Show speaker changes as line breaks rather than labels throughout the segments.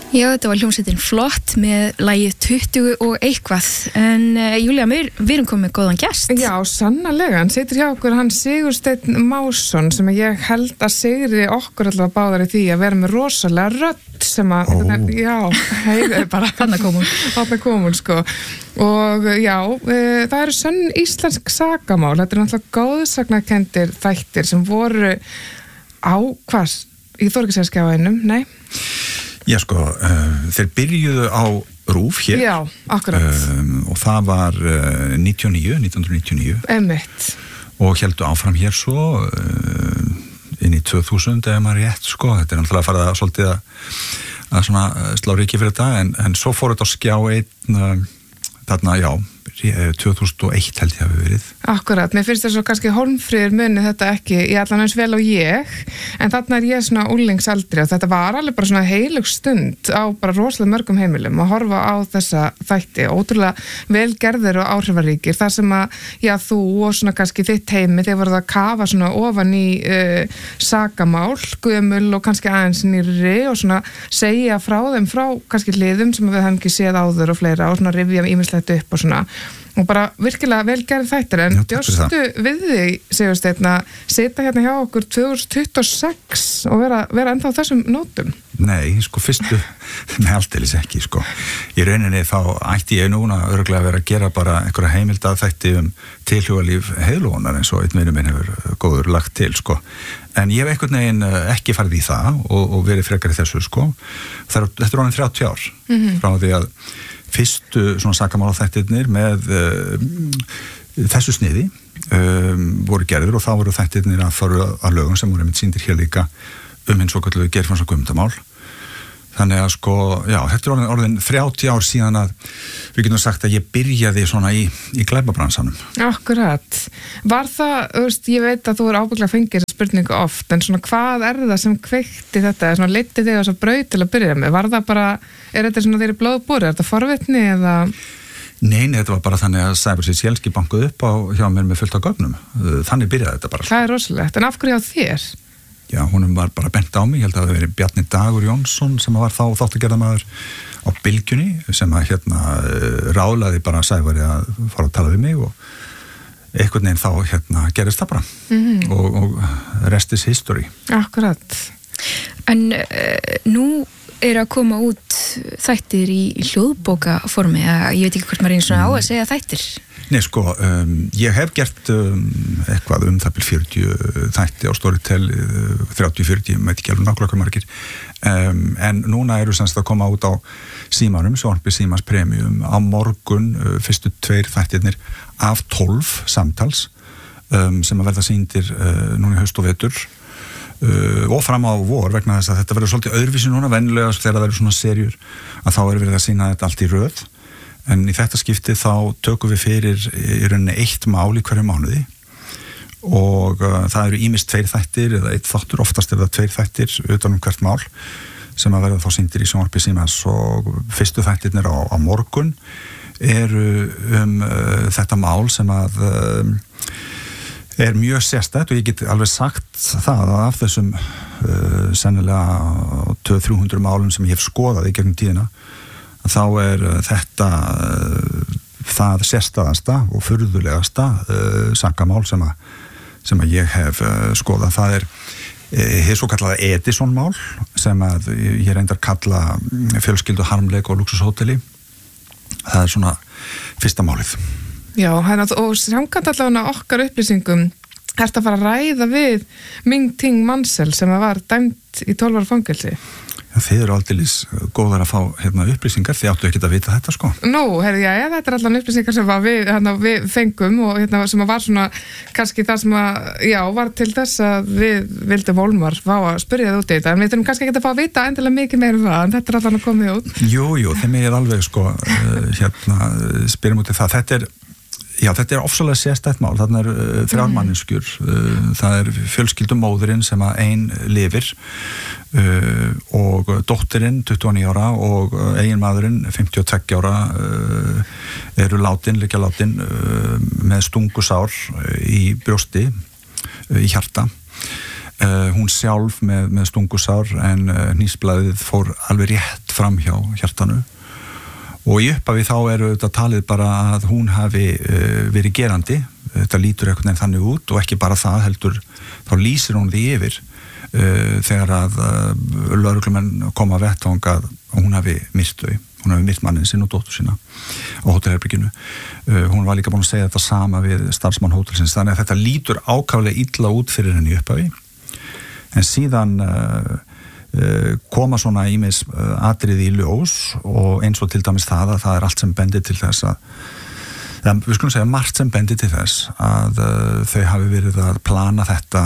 Já, þetta var hljómsveitin Flott með lagið 20 og eitthvað en Júlía, við erum komið með góðan gest.
Já, sannarlega, hann situr hjá okkur, hann Sigursteinn Másson sem ég held að sigri okkur allavega báðar í því að vera með rosalega rödd sem að, já, heiði bara
Þarna kom hún
sko og já, það eru sönn íslensk sakamál, þetta er náttúrulega góðsagnakendir þættir sem voru á, hvað, ég þori ekki að segja skjáinum, nei?
Já sko, þeir byrjuðu á RÚV hér.
Já, akkurat.
Og það var 1999.
Einmitt.
Og héldu áfram hér svo inn í 2000 ef maður rétt sko. Þetta er náttúrulega að fara svolítið að svona slá ríki fyrir þetta en svo fór þetta á skjá einn þarna, já, 2001 held ég hafi verið.
Akkurat, mér finnst það svo kannski Hólmfríður muni þetta ekki, ég allan eins vel á ég, en þarna er ég svona úlingsaldri og þetta var alveg bara svona heilug stund á bara rosalega mörgum heimilum að horfa á þessa þætti, ótrúlega velgerðir og áhrifaríkir, þar sem að, já, þú og svona kannski þitt heimi, þeir voruð að kafa svona ofan í sakamál, gömul og kannski aðeins nýrri og svona segja frá þeim frá kannski hliðum sem við hefum ekki séð áður og fleira og svona rifja ýmislegt upp og svona og bara virkilega vel gerð þættir en bjóstu við þig, Sigursteinn, að sita hérna hjá okkur 2026 og vera ennþá á þessum nótum?
Nei, sko fyrstu með alltaf ekki, sko í rauninni þá ætti ég núna örugglega að vera að gera bara einhverja heimilda þætti tilhugalíf heiðlónar eins og einn vinur minn hefur góður lagt til, sko en ég hef einhvern veginn ekki farið í það og verið frekar í þessu, sko þetta er orðin 30 ár frá því að fyrstu svona sakamálaþættirnir með þessu sniði voru gerður og þá voru þættirnir að fara að lögum sem voru einmitt sýndir hér líka hinn svokölluðu Geirfinns og Guðmundamál. Þannig að sko, já, þetta er orðin 30 ár síðan að við getum sagt að ég byrjaði svona í glæpabransanum.
Akkurat. Var það, ég veit að þú er ábygglega fengið þessa spurningu oft, en svona hvað er það sem kveikti þetta, svona leiddi þig á þessa braut til að byrja með? Var það bara, er þetta svona þeirri blóðbúri, er þetta forvitni eða?
Nei, þetta var bara þannig að Cybersecurity bankuð upp hjá mér með fullt af gögnum. Þannig byrjaði þetta bara.
Það er rosalegt, en af hverju á þér?
Já, honum var bara bent á mig, ég held að það verið Bjarni Dagur Jónsson sem var þá þáttagerðarmaður á Bylgjunni sem að ráðlaði bara Sævari að fara að tala við mig og einhvern veginn þá gerist það bara og rest is history.
Akkurat. En nú er að koma út þættir í hljóðbókaformi, ég veit ekki hvort maður eins og á að segja þættir.
Nei, sko, ég hef gert eitthvað það byrj 40 þætti á Storytel, 30-40, maður ekki alveg nákvæmlega margir, en núna eru semst að koma út á símanum, Sjónvarpið Símans Premium, á morgun, fyrstu 2 þættirnir af 12 samtals, sem að verða sýndir núna í haust og vetur, og fram á vor vegna þess að þetta verður svolítið öðruvísi núna, venjulega þegar það verður svona serjur, að þá verður að sýna þetta allt í röð. En í þetta skipti þá tökum við fyrir í rauninni 1 mál í hverju mánuði og það eru ýmist 2 þættir eða 1 þáttur, oftast er það 2 þættir utan hvert mál sem að verða þá sýndir í Sjónvarpið Símans og fyrstu þættirnir á morgun eru þetta mál sem að er mjög sérstætt og ég get alveg sagt það að af þessum sennilega 200-300 málum sem ég hef skoðað í gegnum tíðina þá er þetta það sérstæðasta og furðulegasta sakamál sem að ég hef skoðað. Það er hér svo kallaða Edison-mál sem að ég reyndar kalla fjölskyldu harmleik og luxushóteli. Það er svona fyrsta málið.
Já, og samkvæmt allavega okkar upplýsingum ertu að fara að ræða við Ming Ting Mansell sem var dæmt í 12 ára fangelsi.
Já, þið eru aldeilis góðar að fá upplýsingar, þið áttu ekki að vita þetta sko.
Nú, já, þetta er allan upplýsingar sem við fengum og sem var svona kannski það sem var til þess að við vildum Volmar fá að spyrja það út í þetta, en við þurfum kannski ekki að fá að vita endilega mikið meira það, en þetta er allan að koma út.
Jú, þeim er alveg sko, spyrjum út í það, þetta er ofsalega sérstætt mál, þarna er 3 manneskjur, það er fjölskyldumóðurinn sem að ein lifir og dóttirinn 29 ára og eiginmaðurinn 52 ára eru liggja látin með stungusár í brjósti, í hjarta hún sjálf með stungusár en hnýsblaðið fór alveg rétt fram hjá hjartanu og í upphafi þá þetta talið bara að hún hafi verið gerandi, þetta lítur einhvern veginn þannig út og ekki bara það heldur, þá lýsir hún því yfir þegar að lögreglumenn koma að vettvang að hún hafi myrt þau, hún hafi myrt mannin sinn og dóttur sína á hótelherberginu. Hún var líka búin að segja þetta sama við starfsmann hótelsins, þannig að þetta lítur ákaflega illa út fyrir henni í upphafi en síðan koma svona ýmis atriði í ljós og eins og til dæmis það að það allt sem bendir til þess að við skulum segja margt sem bendir til þess að þau hafi verið að plana þetta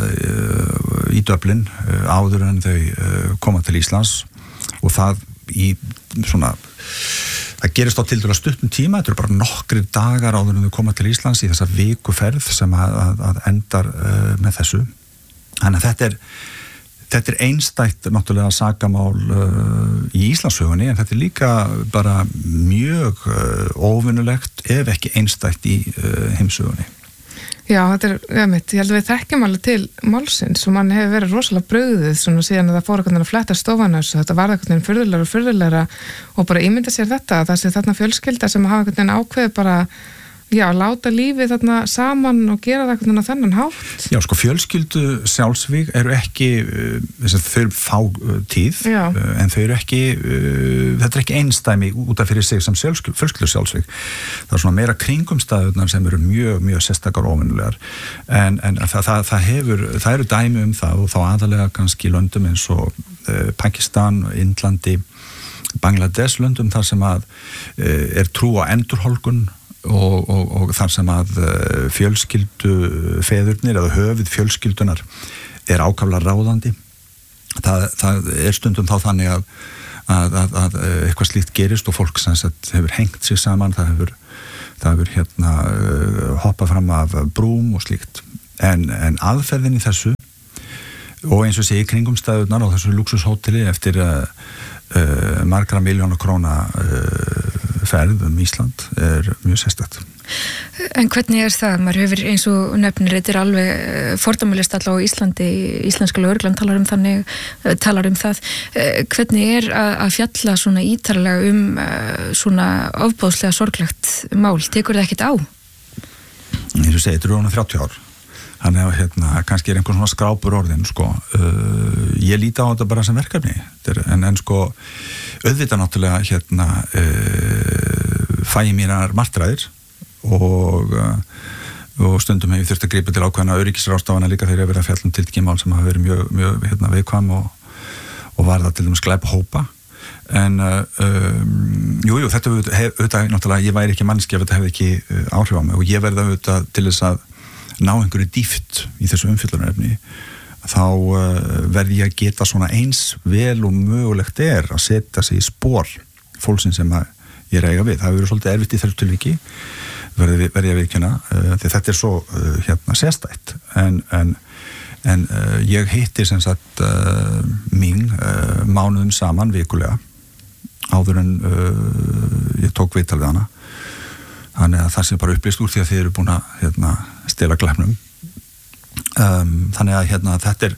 í Dublin áður en þau koma til Íslands og það í svona það gerist á tiltölulega stuttum tíma, þetta eru bara nokkrir dagar áður en þau koma til Íslands í þessa vikuferð sem að endar með þessu. Þannig að þetta er einstætt náttúrulega sakamál í Íslandssögunni en þetta er líka bara mjög óvinnulegt ef ekki einstætt í heimssögunni.
Já, þetta ég held að við þekkjum alveg til málsins og mann hefur verið rosalega brugðið svona síðan að það fór að fletta stofana og þetta var eitthvað furðulegra og bara ímynda sér þetta að það sé þarna fjölskylda sem hafa eitthvað ákveðið bara láta lífið þarna saman og gera það eitthvað þennan hátt. Já, sko fjölskyldu sjálfsvíg eru ekki þau fá tíð en þau eru ekki þetta er ekki einstæmi út af fyrir sig sem fjölskyldu sjálfsvíg. Það er svona meira kringumstæðurnar sem eru mjög sérstakar óvinnulegar en það eru dæmi það og þá aðalega kannski löndum eins og Pakistan, Indlandi, Bangladesh löndum þar sem að trú á endurhólkun og þar sem að fjölskyldu feðurnir eða höfuð fjölskyldunar ákaflega ráðandi það stundum þá þannig að eitthvað slíkt gerist og fólk sem sagt hefur hengt sig saman það hefur hoppað fram af brúm og slíkt en aðferðin í þessu og eins og sé í kringumstæðurnar á þessu luxushóteli eftir margra miljóna króna ferð Ísland mjög sérstakt.
En hvernig það? Maður hefur eins og nefnir, þetta alveg fordæmulist alla á Íslandi, íslenska lögreglan talar um það. Hvernig að fjalla svona ítarlega svona ofboðslega sorglegt mál? Tekur það ekkert á?
Eins og segi, þetta eru 30 ár. Þannig að kannski einhvern svona skrápur orðin sko. Ég líti á þetta bara sem verkefni en sko auðvitað náttúrulega fæ ég mínar martræðir og stundum hef ég þurft að grípa til ákveðna öryggisráðstafana líka þegar ég verið að fjalla tiltekið mál sem hafa verið mjög viðkvæm og varða til dæmis glæpahópa en jú, þetta auðvitað náttúrulega, ég væri ekki mannski ef þetta hefði ekki áhrif á mig og ég verði auðvitað til þess að ná einhverju dýpt í þessu umfjöllunarefni þá verði ég að geta svona eins vel og mögulegt að setja sig í spor fólksins sem ég eiga við. Það hefur verið svolítið erfitt í þessu tilviki verði ég að viðkynna því þetta er svo sérstætt en ég hitti sem sagt mín mánuðum saman vikulega áður en ég tók viðtal við hana þannig að það sem bara upplýst úr því að þið eru búin að stela glæpnum þannig að þetta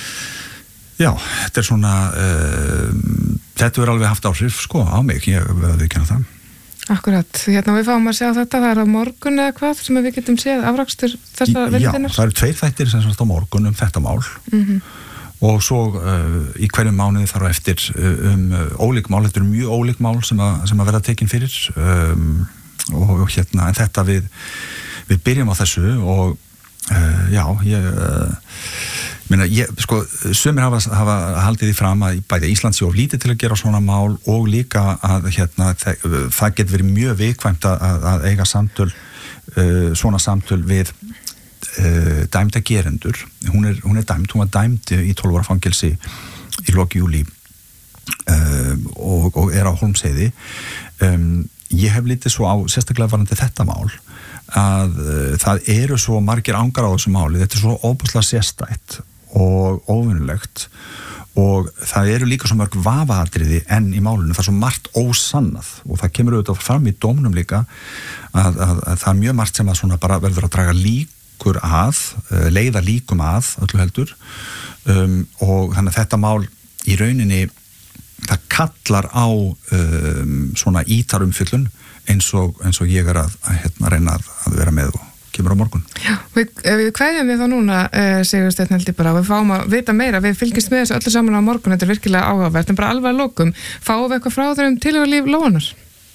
er svona þetta verður alveg haft áhrif sko á mig, ég verði að viðurkenna það.
Akkurat, við fáum að sjá þetta, það á morgun eða hvað sem við getum séð afrakstur þessa vinnutinnar? Já, það eru 2 þættir sem sagt á morgun þetta mál og svo í hverjum mánuði þar á eftir ólík mál, þetta eru mjög ólík mál sem að verða tekin fyrir og en þetta við byrjum á þessu og sko, sumir hafa haldið því fram að bæði Ísland sé of lítið til að gera svona mál og líka að það getur verið mjög viðkvæmt að eiga samtöl svona samtöl við dæmda gerendur. Hún var dæmd í 12 ára fangelsi í lok júlí og á Hólmsheiði. Ég hef litið svo á sérstaklega varðandi þetta mál að það eru svo margir angar á þessu máli, þetta er svo óbúslega sérstætt og óvinnulegt og það eru líka svo mörg vafaatriði enn í málinu, það er svo margt ósannað og það kemur auðvitað fram í dómnum líka að það er mjög margt sem að svona bara verður að draga lík
líkur að, leiða líkum að öllu heldur og þannig að þetta mál í rauninni það kallar á svona ítarumfyllun eins og ég að reyna að vera með og kemur á morgun.
Já, við kveðjum við þá núna, Sigursteinn held ég bara, við fáum að vita meira, við fylgjumst með þessu öllu saman á morgun, þetta virkilega áhugavert, en bara alveg að lokum, fáum við eitthvað frá þeim tilhugalíf Lóunnar?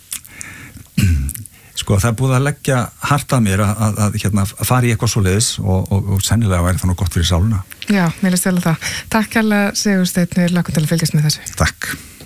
Sko, það búið að leggja hart að mér að fara í eitthvað svoleiðis og sennilega væri það nú gott fyrir sáluna.
Já, mér líst vel að það. Takk kærlega Sigursteinn, við erum lakkum til að fylgjast með þessu.
Takk.